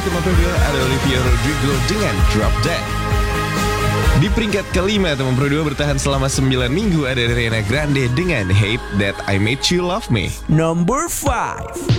Teman kedua ada Olivia Rodrigo dengan Drop Dead. Di peringkat kelima, teman kedua bertahan selama 9 minggu ada Ariana Grande dengan Hate That I Made You Love Me. Number 5.